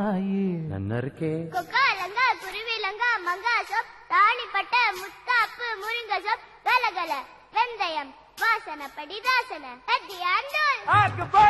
நன்னருக்கே கொக்கா லங்கா குருவி லங்கா மங்கா சோப் தாணிப்பட்ட முத்தாப்பு முருங்க சோப் கலகல வெந்தயம் வாசனப்படி தாசன